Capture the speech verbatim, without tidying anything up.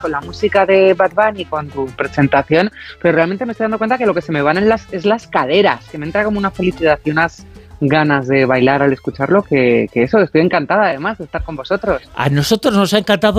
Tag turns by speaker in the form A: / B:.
A: con la música de Bad Bunny, con tu presentación, pero realmente me estoy dando cuenta que lo que se me van en las, es las caderas, que me entra como una felicidad y unas ganas de bailar al escucharlo, que, que eso, estoy encantada además de estar con vosotros.
B: A nosotros nos ha encantado